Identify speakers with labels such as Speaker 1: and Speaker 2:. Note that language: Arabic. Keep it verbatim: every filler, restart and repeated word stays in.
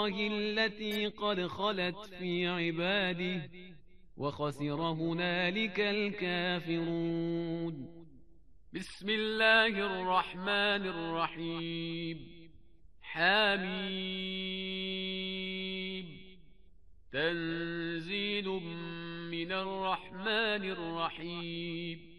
Speaker 1: الله التي قد خلت في عباده وخسر هنالك الكافرون. بسم الله الرحمن الرحيم. حميم. تنزيل من الرحمن الرحيم.